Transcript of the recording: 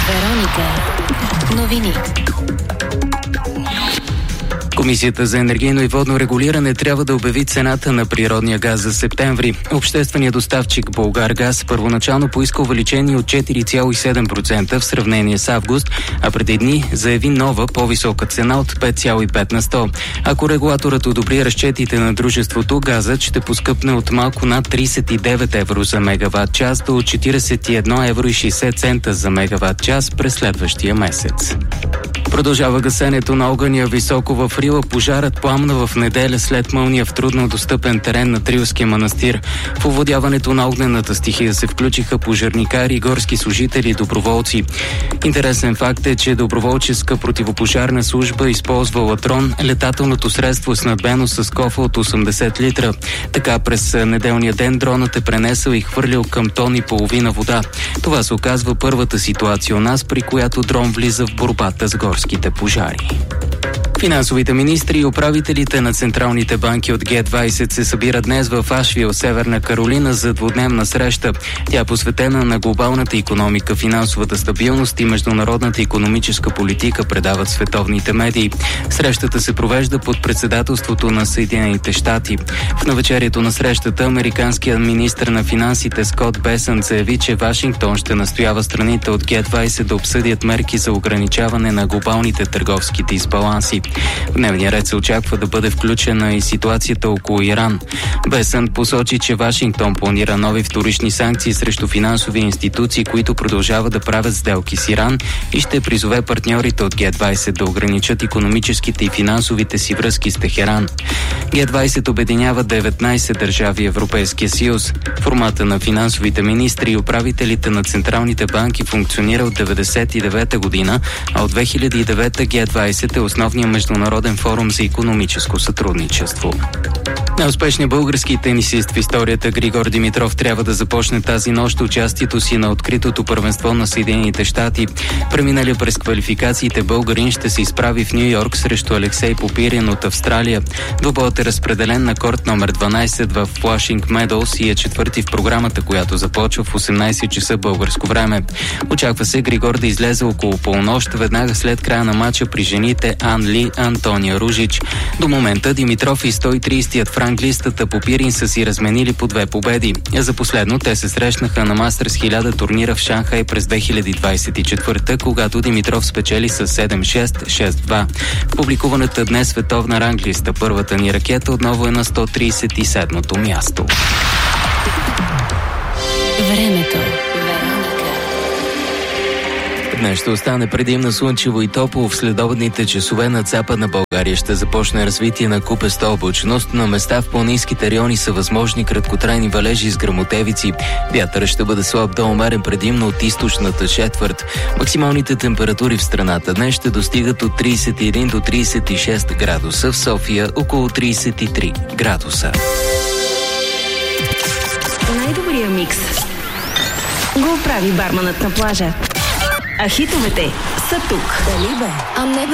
Вероника. Новини. Комисията за енергийно и водно регулиране трябва да обяви цената на природния газ за септември. Общественият доставчик Булгаргаз първоначално поиска увеличение от 4,7% в сравнение с август, а преди дни заяви нова, по-висока цена от 5,5 на 100. Ако регулаторът одобри разчетите на дружеството, газът ще поскъпне от малко над 39 евро за мегаватт час до 41 евро и 60 цента за мегаватт час през следващия месец. Продължава гасенето на огъня високо в Рила. Пожарът пламна в неделя след мълния в трудно достъпен терен на Трилския манастир. В овладяването на огнената стихия се включиха пожарникари, горски служители и доброволци. Интересен факт е, че доброволческа противопожарна служба използва латрон, летателното средство снабдено с кофа от 80 литра. Така през неделния ден дронът е пренесъл и хвърлил към тон и половина вода. Това се оказва първата ситуация у нас, при която дрон влиза в борбата с горските пожари. Финансовите министри и управителите на централните банки от Г20 се събират днес в Ашвил, Северна Каролина, за двудневна среща. Тя е посветена на глобалната икономика, финансовата стабилност и международната икономическа политика, предават световните медии. Срещата се провежда под председателството на Съединените щати. В навечерието на срещата американският министър на финансите Скот Бесънт заяви, че Вашингтон ще настоява страните от Г20 да обсъдят мерки за ограничаване на глобалните търговски дисбаланси. В дневния ред се очаква да бъде включена и ситуацията около Иран. Бесънт посочи, че Вашингтон планира нови вторични санкции срещу финансови институции, които продължават да правят сделки с Иран, и ще призове партньорите от Г20 да ограничат икономическите и финансовите си връзки с Техеран. Г20 обединява 19 държави Европейския съюз. Формата на финансовите министри и управителите на централните банки функционира от 1999 година, а от 2009 Г20 е основният международен форум за икономическо сътрудничество. Неуспешният български тенисист в историята Григор Димитров трябва да започне тази нощ участието си на откритото първенство на Съединените щати. Преминали през квалификациите българин ще се изправи в Ню Йорк срещу Алексей Попирин от Австралия. Двубоят е разпределен на корт номер 12 в Флашинг Медоус и е четвърти в програмата, която започва в 18 часа българско време. Очаква се Григор да излезе около полунощ, веднага след края на матча при жените Ан Ли Антония Ружич. До момента Димитров и 130-ят в ранглистата Попирин са си разменили по 2 победи. За последно те се срещнаха на Мастерс 1000 турнира в Шанхай през 2024, когато Димитров спечели с 7-6, 6-2. В публикуваната днес световна ранглиста първата ни ракета отново е на 137-то място. Времето. Днес ще остане предимно слънчево и топло. В следобедните часове над Западна България ще започне развитие на купеста облачност. На места в планинските райони са възможни краткотрайни валежи с гръмотевици. Вятърът ще бъде слаб до умерен предимно от източната четвърт. Максималните температури в страната днес ще достигат от 31 до 36 градуса. В София около 33 градуса. Най-добрият микс го прави барманът на плажа. А хитовете са тук. Дали бе?